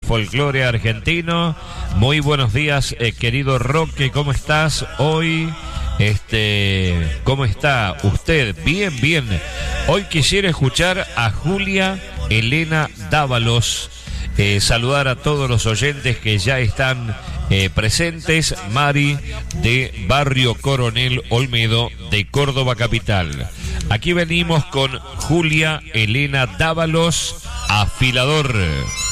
folclore argentino. Muy buenos días, querido Roque, ¿cómo estás hoy? ¿Cómo está usted? Bien, bien. Hoy quisiera escuchar a Julia Elena Dávalos. Saludar a todos los oyentes que ya están presentes. Mari de Barrio Coronel Olmedo de Córdoba capital. Aquí venimos con Julia Elena Dávalos, Afilador.